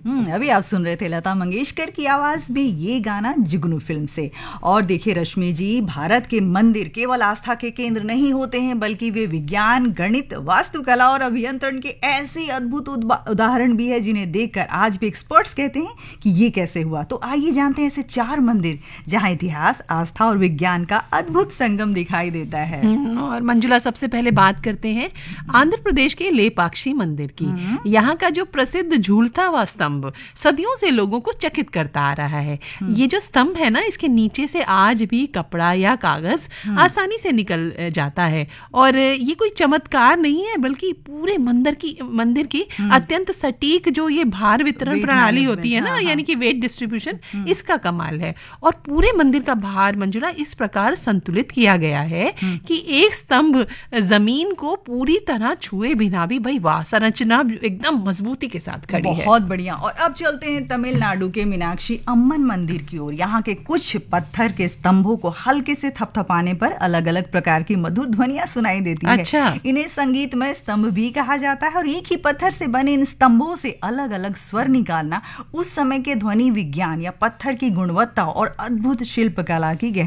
अभी आप सुन रहे थे लता मंगेशकर की आवाज में ये गाना जुगनू फिल्म से। और देखिए रश्मि जी, भारत के मंदिर केवल आस्था के केंद्र नहीं होते हैं, बल्कि वे विज्ञान, गणित, वास्तुकला और अभियंत्रण के ऐसे अद्भुत उदाहरण भी है जिन्हें देखकर आज भी एक्सपर्ट्स कहते हैं कि ये कैसे हुआ। तो आइए जानते हैं ऐसे 4 मंदिर जहां इतिहास, आस्था और विज्ञान का अद्भुत संगम दिखाई देता है। और मंजुला, सबसे पहले बात करते हैं आंध्र प्रदेश के लेपाक्षी मंदिर की। यहाँ का जो प्रसिद्ध झूलता हुआ स्तंभ सदियों से लोगों को चकित करता आ रहा है। ये जो स्तंभ है ना, इसके नीचे से आज भी कपड़ा या कागज आसानी से निकल जाता है। और ये कोई चमत्कार नहीं है, बल्कि पूरे मंदिर की अत्यंत सटीक जो ये भार वितरण प्रणाली होती है ना, यानी कि वेट डिस्ट्रीब्यूशन, इसका कमाल है। और पूरे मंदिर का भार, मंजुला, इस प्रकार संतुलित किया गया है कि एक स्तंभ जमीन को पूरी तरह छुए बिना भी भाई संरचना एकदम मजबूती के साथ खड़ी है। बहुत बढ़िया। और अब चलते हैं तमिलनाडु के मीनाक्षी अम्मन मंदिर की ओर। यहाँ के कुछ पत्थर के स्तंभों को हल्के से थपथपाने पर अलग अलग प्रकार की मधुर ध्वनियां सुनाई देती है। अच्छा। इन्हें संगीतमय स्तंभ भी कहा जाता है। और एक ही पत्थर से बने इन स्तंभों से अलग अलग स्वर निकालना उस समय के ध्वनि विज्ञान या पत्थर की गुणवत्ता और अद्भुत शिल्पकला की